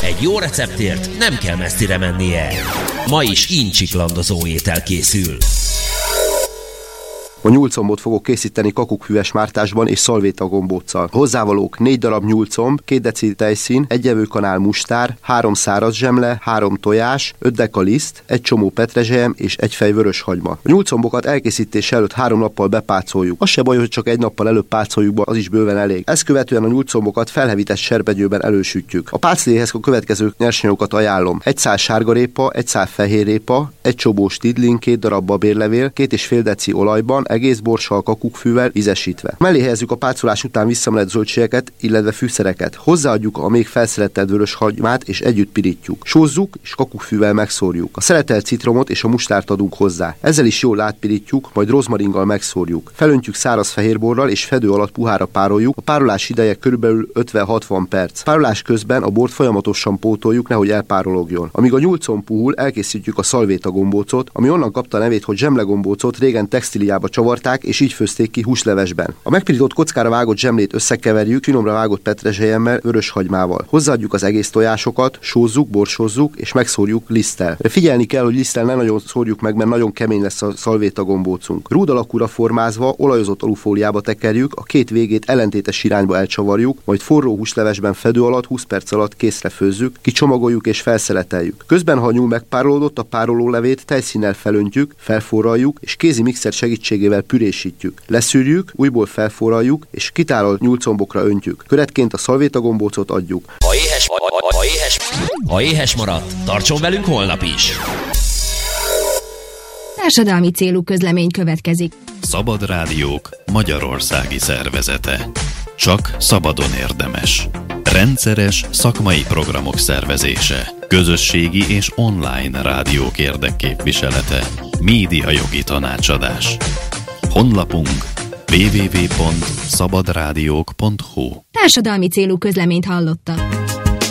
Egy jó receptért nem kell messzire mennie. Ma is incsiklandozó étel készül. A nyúlcombot fogok készíteni kakukkfüves mártásban és szalvétagombóccal. Hozzávalók 4 darab nyúlcomb, 2 deci tejszín, 1 evőkanál mustár, 3 száraz zsemle, 3 tojás, 5 deka liszt, 1 csomó petrezselyem és 1 fej vöröshagyma. A nyúlcombokat elkészítés előtt 3 nappal bepácoljuk. Az se baj, hogy csak 1 nappal előbb pácoljuk be, az is bőven elég. Ezt követően a nyúlcombokat felhevített serbegyőben elősütjük. A pácliéhez a következő nyersanyagokat ajánlom: 1 szál sárgarépa, 1 szál fehérrépa, 1 csobó stidlin, 2 darab babérlevél, 2,5 deci olajban, egész borssal, kakukkfűvel ízesítve. Mellé helyezzük a pácolás után visszamelett zöldségeket, illetve fűszereket. Hozzáadjuk a még felszeletelt vöröshagymát és együtt pirítjuk. Sózzuk és kakukkfűvel megszórjuk. A szeletelt citromot és a mustárt adunk hozzá. Ezzel is jól átpirítjuk, majd rozmaringgal megszórjuk. Felöntjük száraz fehérborral és fedő alatt puhára pároljuk. A párolás ideje körülbelül 50-60 perc. Párolás közben a bort folyamatosan pótoljuk, nehogy elpárologjon. Amíg a nyúlcomb puhul, elkészítjük a szalvétagombócot, ami onnan kapta a nevét, hogy zsemlegombócot régen textíliába csavarták, és így főzték ki húslevesben. A megpirított kockára vágott zsemlét összekeverjük finomra vágott petrezselyemmel, vöröshagymával. Hozzáadjuk az egész tojásokat, sózzuk, borsózzuk és megszórjuk liszttel. Figyelni kell, hogy liszttel ne nagyon szórjuk meg, mert nagyon kemény lesz a szalvétagombócunk. Rúd alakúra formázva, olajozott alufóliába tekerjük, a két végét ellentétes irányba elcsavarjuk, majd forró húslevesben fedő alatt 20 perc alatt készre főzzük, kicsomagoljuk és felszeleteljük. Közben, ha a nyúl megpárolódott, a párolólevét tejszínnel felöntjük, felforraljuk és kézi mixer segítségével pürésítjük. Leszűrjük, újból felforraljuk és kitárolt nyúlcombokra öntjük. Köretként a szalvétagombócot adjuk. Ha éhes maradt, tartson velünk holnap is! Társadalmi célú közlemény következik. Szabad Rádiók Magyarországi Szervezete. Csak szabadon érdemes. Rendszeres szakmai programok szervezése. Közösségi és online rádiók érdekképviselete. Médiajogi tanácsadás. Honlapunk www.szabadrádiók.hu. Társadalmi célú közleményt hallottak.